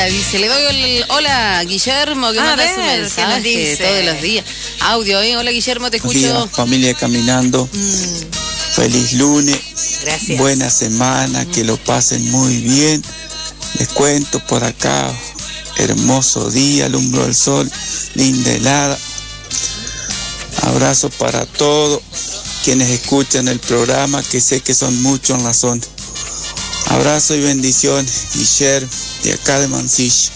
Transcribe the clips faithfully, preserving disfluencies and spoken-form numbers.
Dice, le doy el hola a Guillermo, que a manda ver, su mensaje todos los días. Audio, ¿eh? Hola Guillermo, te escucho. Buenos días, familia Caminando. Mm. Feliz lunes. Gracias. Buena semana, mm. que lo pasen muy bien. Les cuento por acá, hermoso día, alumbro el sol, linda helada. Abrazo para todos quienes escuchan el programa, que sé que son muchos en la zona. Abrazo y bendiciones, Guillermo, de acá de Mansilla.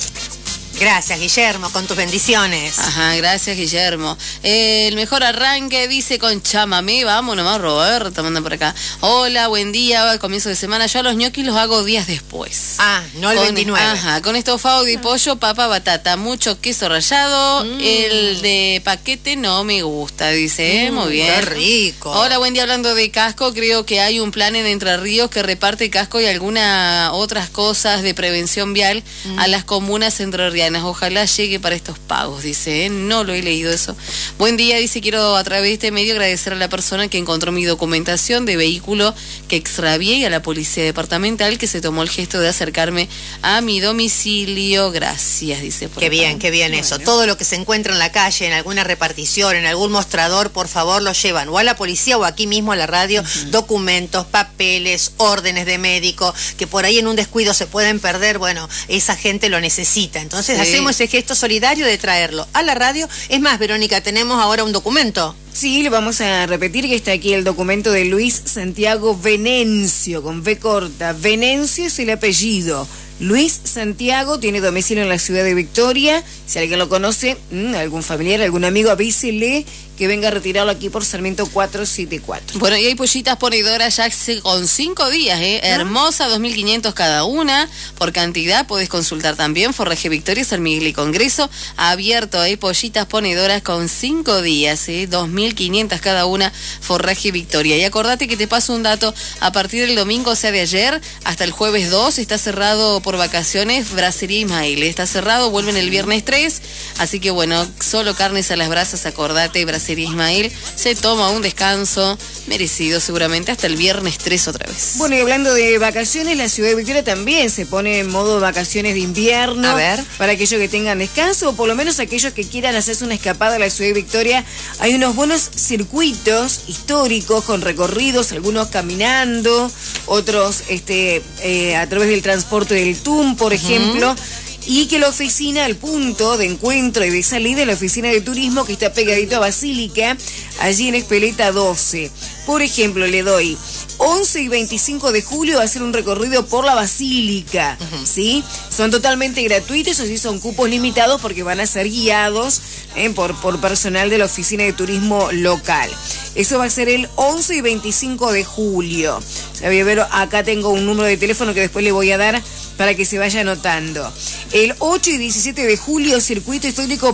Gracias, Guillermo, con tus bendiciones. Ajá, gracias, Guillermo. Eh, el mejor arranque, dice, con chamamé. Vamos nomás, Roberto, manda por acá. Hola, buen día, comienzo de semana. Yo a los ñoquis los hago días después. Ah, no el con, veintinueve. Ajá, con estofado de pollo, papa, batata, mucho queso rallado. Mm. El de paquete no me gusta, dice. Mm, muy bien. Qué rico. Hola, buen día, hablando de casco. Creo que hay un plan en Entre Ríos que reparte casco y algunas otras cosas de prevención vial mm. a las comunas entrerrianas. Ojalá llegue para estos pagos, dice, ¿eh? No lo he leído eso. Buen día, dice, quiero a través de este medio agradecer a la persona que encontró mi documentación de vehículo que extravié y a la policía departamental que se tomó el gesto de acercarme a mi domicilio. Gracias, dice. Por qué acá. bien, qué bien eso. Bueno. Todo lo que se encuentra en la calle, en alguna repartición, en algún mostrador, por favor, lo llevan o a la policía o aquí mismo a la radio, uh-huh. documentos, papeles, órdenes de médico, que por ahí en un descuido se pueden perder. Bueno, esa gente lo necesita. Entonces, sí. hacemos ese gesto solidario de traerlo a la radio. Es más, Verónica, tenemos ahora un documento. Sí, le vamos a repetir que está aquí el documento de Luis Santiago Venencio, con V corta. Venencio es el apellido. Luis Santiago tiene domicilio en la ciudad de Victoria. Si alguien lo conoce, mmm, algún familiar, algún amigo, avísele que venga a retirarlo aquí por Sarmiento cuatrocientos setenta y cuatro. Bueno, y hay pollitas ponedoras ya con cinco días, ¿eh? ¿Ah? Hermosa, dos mil quinientos cada una. Por cantidad podés consultar también Forraje Victoria, San Miguel y Congreso. Abierto, hay ¿eh? pollitas ponedoras con cinco días, ¿eh? dos mil quinientos cada una, Forraje Victoria. Y acordate que te paso un dato, a partir del domingo, o sea de ayer, hasta el jueves dos, está cerrado por vacaciones Bracería Ismael. Está cerrado, vuelven el viernes tres, así que bueno, solo carnes a las brasas, acordate, Bracería Ismael se toma un descanso merecido seguramente hasta el viernes tres otra vez. Bueno, y hablando de vacaciones, la ciudad de Victoria también se pone en modo vacaciones de invierno. A ver. Para aquellos que tengan descanso, o por lo menos aquellos que quieran hacerse una escapada a la ciudad de Victoria. Hay unos buenos circuitos históricos con recorridos, algunos caminando, otros este eh, a través del transporte del T U M, por ejemplo. Uh-huh. Y que la oficina, el punto de encuentro y de salida, la oficina de turismo que está pegadito a Basílica, allí en Espeleta doce. Por ejemplo, le doy once y veinticinco de julio va a hacer un recorrido por la Basílica, uh-huh. ¿sí? Son totalmente gratuitos, así son cupos limitados porque van a ser guiados eh, por, por personal de la oficina de turismo local. Eso va a ser el once y veinticinco de julio. Sabía, pero acá tengo un número de teléfono que después le voy a dar para que se vaya anotando. El ocho y diecisiete de julio, circuito histórico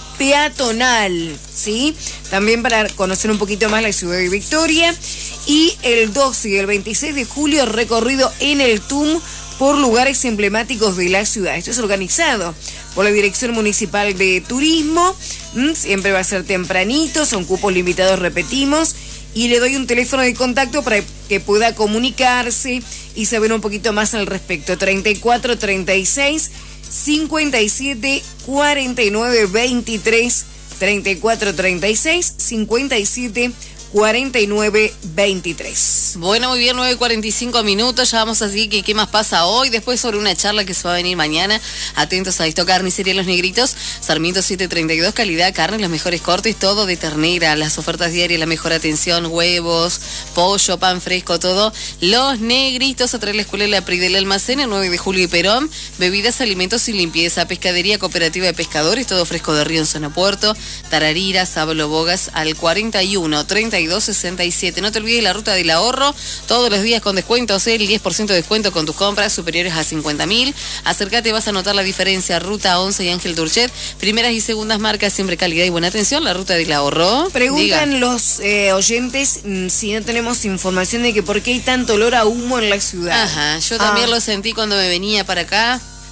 peatonal, ¿sí? También para conocer un poquito más la ciudad de Victoria. Y el doce y el veintiséis de julio, recorrido en el T U M por lugares emblemáticos de la ciudad. Esto es organizado por la Dirección Municipal de Turismo. ¿Mm? Siempre va a ser tempranito, son cupos limitados, repetimos. Y le doy un teléfono de contacto para que pueda comunicarse y saber un poquito más al respecto. treinta y cuatro, treinta y seis, cincuenta y siete, cuarenta y nueve, veintitrés. treinta y cuatro, treinta y seis, cincuenta y siete, cuarenta y nueve, veintitrés. Bueno, muy bien, nueve y cuarenta y cinco minutos. Ya vamos a decir que qué más pasa hoy. Después sobre una charla que se va a venir mañana. Atentos a esto. Carnicería Los Negritos, Sarmiento setecientos treinta y dos, calidad, carne, los mejores cortes, todo de ternera, las ofertas diarias, la mejor atención, huevos, pollo, pan fresco, todo. Los Negritos, a traer la escuela de la Pri del Almacén, el nueve de julio y Perón. Bebidas, alimentos y limpieza, pescadería cooperativa de pescadores, todo fresco de río en zona puerto. Tararira, Sábalo Bogas, al cuarenta y uno, treinta y dos, sesenta y siete. No te olvides la ruta del ahorro, todos los días con descuentos, el diez por ciento de descuento con tus compras superiores a cincuenta mil. Acércate, vas a notar la diferencia. Ruta once y Ángel Turchet, primeras y segundas marcas, siempre calidad y buena atención. La ruta del ahorro. Preguntan Diga. los eh, oyentes mmm, si no tenemos información de que por qué hay tanto olor a humo en la ciudad. Ajá, yo también ah. lo sentí cuando me venía para acá.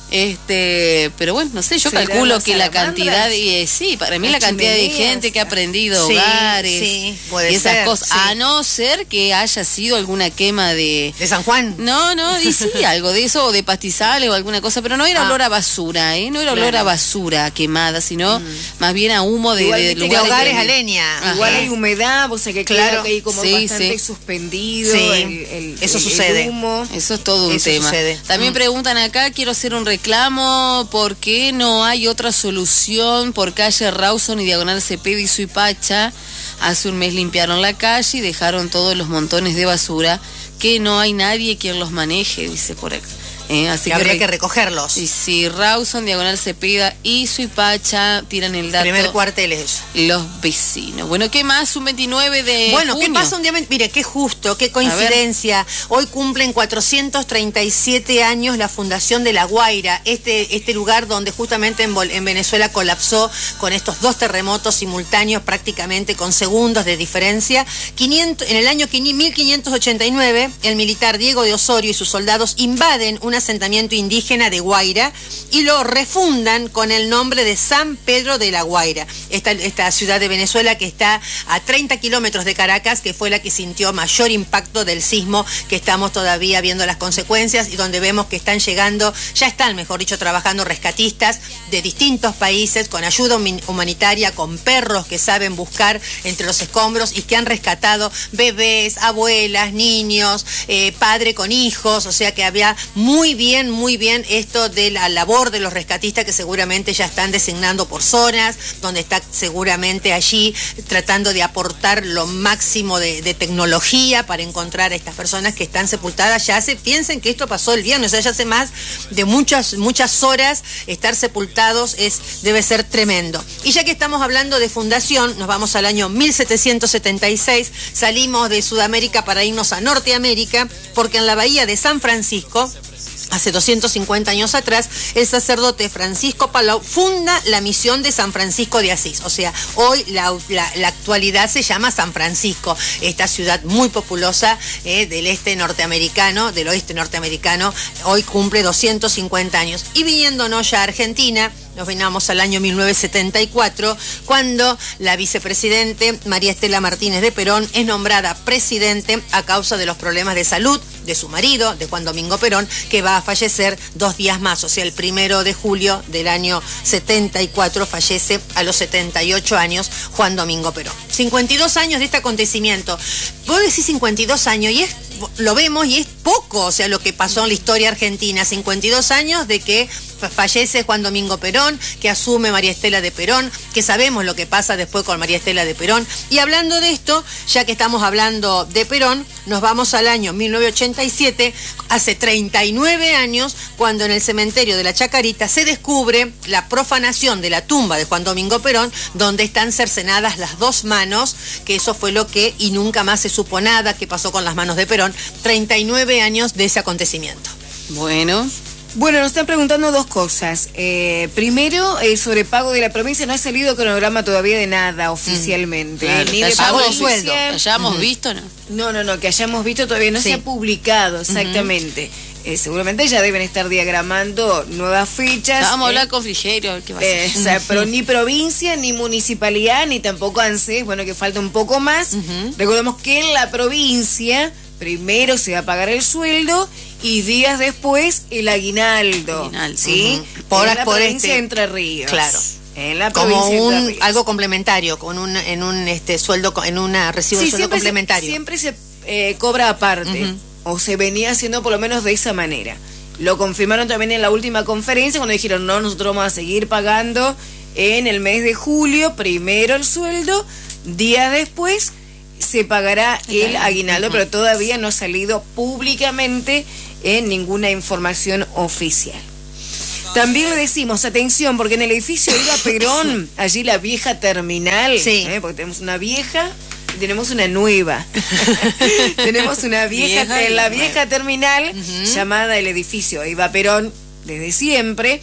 Este, pero bueno, no sé, yo ¿Serán calculo las que la salamandras? cantidad, y eh, sí, para mí Las la cantidad de chimeneas. gente que ha prendido Sí, hogares sí, puede y esas ser, cosas, sí. a no ser que haya sido alguna quema de... ¿De San Juan? No, no, y sí, algo de eso, o de pastizales o alguna cosa, pero no era Ah. olor a basura, ¿eh? No era olor Claro. a basura quemada, sino más bien a humo de, Igual de viste que lugares... De hogares de- a leña. Ajá. Igual hay humedad, o sea que Claro. queda ahí como Sí, bastante sí. suspendido. Sí, el- el- eso el- el sucede. humo. Eso es todo un Eso tema. sucede. También Mm. preguntan acá, quiero hacer un reclamo, ¿por qué no hay otra solución por calle Rawson y Diagonal Cepeda y Suipacha? Hace un mes limpiaron la calle y dejaron todos los montones de basura, que no hay nadie quien los maneje, dice por acá. Eh, así Que habría re- que recogerlos. Y si Rawson, Diagonal Cepeda y Suipacha tiran el dato, Primer cuartel es eso. los vecinos. Bueno, ¿qué más? Un veintinueve de Bueno, ¿qué junio. pasa un día? Mire, qué justo, qué coincidencia. Hoy cumplen cuatrocientos treinta y siete años la fundación de La Guaira, este, este lugar donde justamente en, Bol- en Venezuela colapsó con estos dos terremotos simultáneos prácticamente con segundos de diferencia. quinientos, en el año mil quinientos ochenta y nueve, el militar Diego de Osorio y sus soldados invaden un asentamiento indígena de Guaira y lo refundan con el nombre de San Pedro de La Guaira, esta, esta ciudad de Venezuela que está a treinta kilómetros de Caracas, que fue la que sintió mayor impacto del sismo, que estamos todavía viendo las consecuencias y donde vemos que están llegando, ya están, mejor dicho, trabajando rescatistas de distintos países con ayuda humi- humanitaria, con perros que saben buscar entre los escombros y que han rescatado bebés, abuelas, niños, eh, padre con hijos, o sea que había muy bien, muy bien esto de la labor de los rescatistas que seguramente ya están designando por zonas, donde está seguramente allí tratando de aportar lo máximo de, de tecnología para encontrar a estas personas que están sepultadas. Ya hace, piensen que esto pasó el viernes, o sea, ya hace más de muchas, muchas horas estar sepultados es, debe ser tremendo. Y ya que estamos hablando de fundación, nos vamos al año mil setecientos setenta y seis, salimos de Sudamérica para irnos a Norteamérica, porque en la bahía de San Francisco, hace doscientos cincuenta años atrás, el sacerdote Francisco Palau funda la misión de San Francisco de Asís. O sea, hoy la, la, la actualidad se llama San Francisco, esta ciudad muy populosa eh, del este norteamericano, del oeste norteamericano, hoy cumple doscientos cincuenta años. Y viniéndonos ya a Argentina, nos venamos al año mil novecientos setenta y cuatro, cuando la vicepresidente María Estela Martínez de Perón es nombrada presidente a causa de los problemas de salud de su marido, de Juan Domingo Perón, que va a fallecer dos días más, o sea, el primero de julio del año setenta y cuatro fallece a los setenta y ocho años Juan Domingo Perón. cincuenta y dos años de este acontecimiento. Vos decís cincuenta y dos años y es, lo vemos y es poco, o sea, lo que pasó en la historia argentina, cincuenta y dos años de que fallece Juan Domingo Perón, que asume María Estela de Perón, que sabemos lo que pasa después con María Estela de Perón. Y hablando de esto, ya que estamos hablando de Perón, nos vamos al año mil novecientos ochenta y siete, hace treinta y nueve años, cuando en el cementerio de la Chacarita se descubre la profanación de la tumba de Juan Domingo Perón, donde están cercenadas las dos manos, que eso fue lo que, y nunca más se supo nada que pasó con las manos de Perón, treinta y nueve años de ese acontecimiento. Bueno, Bueno, nos están preguntando dos cosas. Eh, primero, el sobrepago de la provincia. No ha salido cronograma todavía de nada oficialmente. claro, Ni que de hayamos- pago de sueldo. que sueldo. hayamos visto, ¿no? No, no, no, que hayamos visto todavía no Sí. se ha publicado exactamente. Eh, seguramente ya deben estar diagramando nuevas fechas. Vamos a eh, hablar con Frigerio, a ver qué va a eh, hacer. o sea, pero ni provincia, ni municipalidad, ni tampoco ANSES, bueno, que falta un poco más. Recordemos que en la provincia primero se va a pagar el sueldo y días después el aguinaldo. Aguinaldo, ¿sí? ujú. Por- en la por provincia este- de Entre Ríos. Claro. En la Como provincia de Entre un Ríos. algo complementario, con un, en un este sueldo, en una recibo de Sí, sueldo siempre se, complementario. siempre se eh, cobra aparte, Ujú. o se venía haciendo por lo menos de esa manera. Lo confirmaron también en la última conferencia cuando dijeron, no, nosotros vamos a seguir pagando en el mes de julio, primero el sueldo, días después se pagará el aguinaldo, pero todavía no ha salido públicamente en ninguna información oficial. También le decimos, atención, porque en el edificio Iba Perón, allí la vieja terminal, Sí. ¿eh? Porque tenemos una vieja y tenemos una nueva. Tenemos una vieja, Vieja y en la nueva. vieja terminal, llamada el edificio Iba Perón, desde siempre.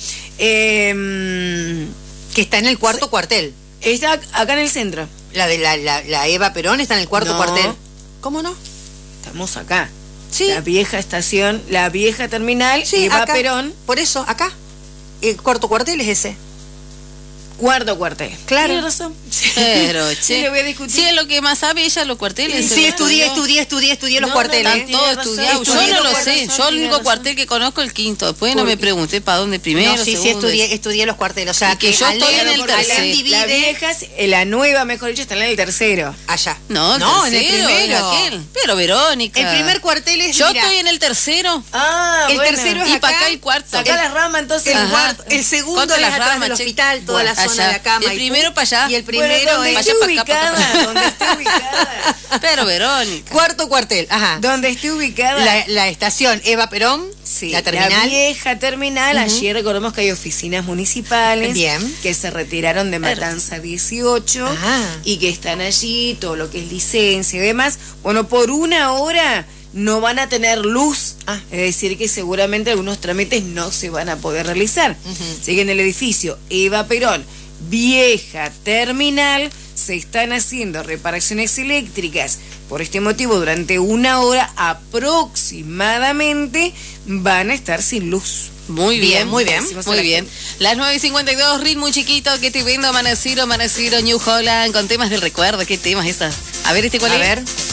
Eh, Que está en el cuarto cuartel. está acá en el centro. La de la, la, la Eva Perón está en el cuarto No. cuartel. ¿Cómo no? Estamos acá. Sí. La vieja estación, la vieja terminal, Sí, Iba acá. Perón. Por eso, acá. el cuarto cuartel es ese. Cuarto cuartel. Claro. Tiene razón. Pero, che. Sí, le voy a discutir. Sí, es lo que más sabe ella, los cuarteles. Sí, se estudié, lo estudié, estudié, estudié los No, cuarteles. no, Están tiene todos razón. estudiados. Yo Estudié no los lo sé. cuarteles, Yo el tiene único razón. cuartel que conozco es el quinto. Después no ¿Por me qué? pregunté para dónde primero, No, sí, sí, segundo. estudié, estudié los cuarteles. O sea, Y que yo estoy en el Alem- Alem tercero. divide La vieja, eh, la nueva, mejor dicho, está en el tercero. allá. No, el no en el tercero, primero. aquel. Pero Verónica. El primer cuartel es, Yo mira, estoy en el tercero. Ah, el bueno. tercero es Y acá. para acá el cuarto. Sacá El- las ramas, entonces. El, Ajá. cuarto- el segundo Contra es las atrás ramas, del che. hospital, toda Bueno, la zona allá. de la cama. El primero para allá. Y el Bueno, primero donde es... Vaya esté pa' acá, pa' acá. ubicada, donde esté ubicada, Pero Verónica. Cuarto cuartel, ajá. donde esté ubicada. La, la estación Eva Perón, Sí, la terminal. vieja terminal. Ayer recordemos que hay oficinas municipales Bien. que se retiraron de Matanza dieciocho Ah. y que están allí, todo lo que es licencia y demás. Bueno, por una hora no van a tener luz, Ah. es decir que seguramente algunos trámites no se van a poder realizar. Así que en el edificio Eva Perón, vieja terminal, se están haciendo reparaciones eléctricas. Por este motivo, durante una hora aproximadamente van a estar sin luz. Muy bien, Bien, muy bien. Muy bien. Las nueve y cincuenta y dos, ritmo chiquito, que estoy viendo Amanecido, Amanecido, New Holland, con temas del recuerdo. ¿Qué temas esas? A ver, ¿este cuál A es? ver.